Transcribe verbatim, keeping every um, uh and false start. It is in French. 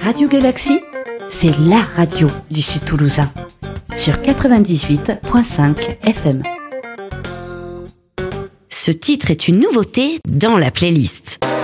Radio Galaxie, c'est la radio du Sud Toulousain. Sur quatre-vingt-dix-huit virgule cinq F M. Ce titre est une nouveauté dans la playlist.